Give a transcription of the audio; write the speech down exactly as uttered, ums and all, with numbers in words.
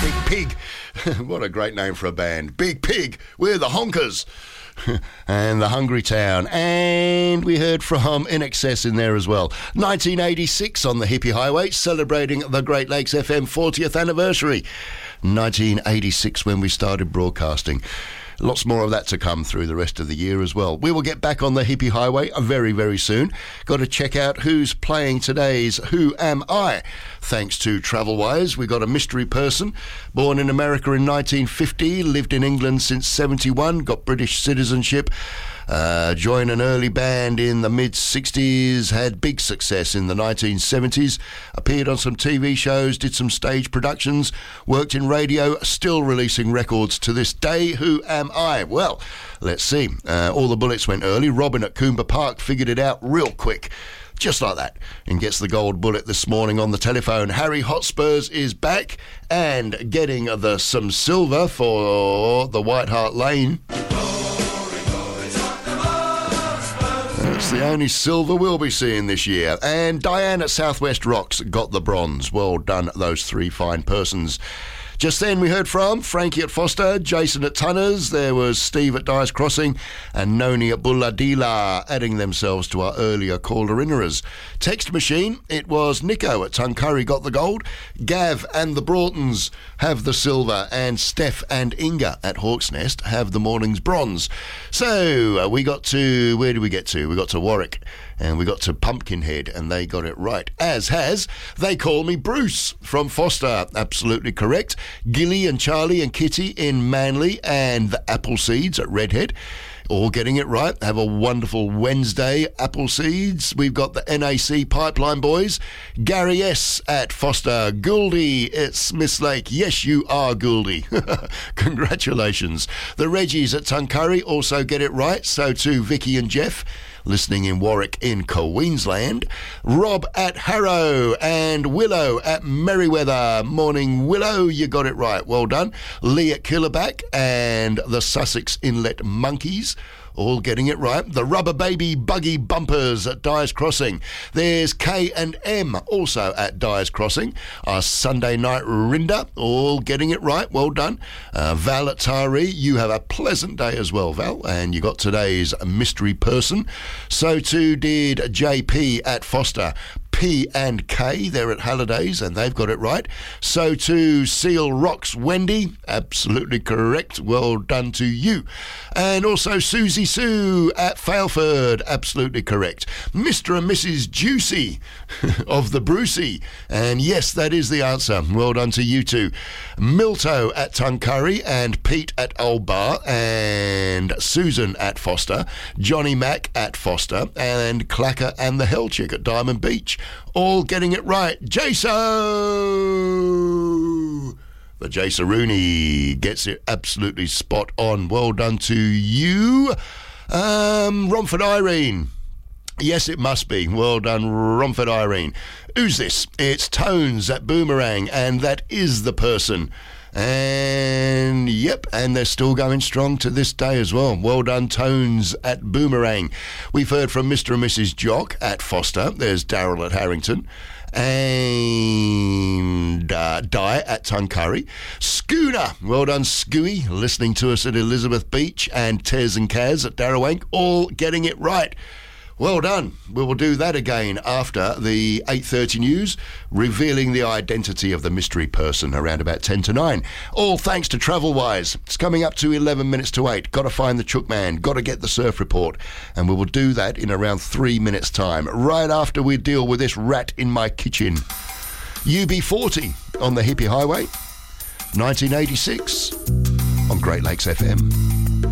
Big Pig. What a great name for a band. Big Pig. We're the Honkers. And the Hungry Town. And we heard from In Excess in there as well. nineteen eighty-six on the Hippie Highway, celebrating the Great Lakes F M fortieth anniversary. nineteen eighty-six when we started broadcasting. Lots more of that to come through the rest of the year as well. We will get back on the Hippie Highway very, very soon. Got to check out who's playing today's Who Am I? Thanks to Travelwise, we got a mystery person. Born in America in nineteen fifty, lived in England since seventy-one, got British citizenship. Uh, joined an early band in the mid-sixties, had big success in the nineteen seventies, appeared on some T V shows, did some stage productions, worked in radio, still releasing records to this day. Who am I? Well, let's see. Uh, all the bullets went early. Robin at Coomber Park figured it out real quick. Just like that, and gets the gold bullet this morning on the telephone. Harry Hotspurs is back and getting the some silver for the White Hart Lane. That's the only silver we'll be seeing this year. And Diane at Southwest Rocks got the bronze. Well done, those three fine persons. Just then we heard from Frankie at Foster, Jason at Tunners, there was Steve at Dyer's Crossing, and Noni at Bulladila, adding themselves to our earlier caller-innerers. Text machine, it was Nico at Tuncurry got the gold, Gav and the Broughtons have the silver, and Steph and Inga at Hawk's Nest have the morning's bronze. So uh, we got to, where did we get to? We got to Warwick, and we got to Pumpkinhead, and they got it right. As has, They Call Me Bruce from Foster, absolutely correct. Gilly and Charlie and Kitty in Manly, and the Appleseeds at Redhead, all getting it right. Have a wonderful Wednesday, Appleseeds. We've got the N A C Pipeline Boys, Gary S at Foster, Gouldy, it's Miss Lake. Yes, you are Gouldy. Congratulations. The Reggies at Tuncurry also get it right. So too Vicky and Jeff, listening in Warwick in Queensland. Rob at Harrow and Willow at Merriweather. Morning, Willow, you got it right. Well done. Lee at Killerback and the Sussex Inlet Monkeys, all getting it right. The Rubber Baby Buggy Bumpers at Dyer's Crossing. There's K and M also at Dyer's Crossing. Our Sunday Night Rinda, all getting it right. Well done. Uh, Val at Taree, you have a pleasant day as well, Val, and you got today's mystery person. So too did J P at Foster. P and K, they're at Hallidays, and they've got it right. So too Seal Rocks Wendy, absolutely correct. Well done to you. And also Susie Sue at Failford, absolutely correct. Mister and Missus Juicy of the Brucey, and yes, that is the answer. Well done to you two. Milto at Tuncurry, and Pete at Old Bar, and Susan at Foster, Johnny Mac at Foster, and Clacker and the Hell Chick at Diamond Beach, all getting it right. Jaso! The Jason Rooney gets it absolutely spot on. Well done to you. Um, Romford Irene. Yes, it must be. Well done, Romford Irene. Who's this? It's Tones at Boomerang, and that is the person. And yep, and they're still going strong to this day as well. Well done, Tones at Boomerang. We've heard from Mister and Missus Jock at Foster. There's Daryl at Harrington. And uh, Di at Tuncurry. Schooner, well done, Scooey, listening to us at Elizabeth Beach. And Tez and Kaz at Darrawank, all getting it right. Well done. We will do that again after the eight thirty news, revealing the identity of the mystery person around about ten to nine. All thanks to Travelwise. It's coming up to eleven minutes to eight. Got to find the Chook Man. Got to get the surf report. And we will do that in around three minutes' time, right after we deal with this rat in my kitchen. U B forty on the Hippie Highway, nineteen eighty-six on Great Lakes F M.